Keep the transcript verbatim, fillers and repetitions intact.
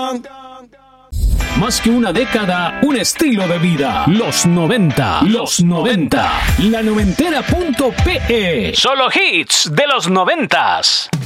Más que una década, un estilo de vida. Los noventa. Los noventa. La noventera punto pe. Solo hits de los noventas.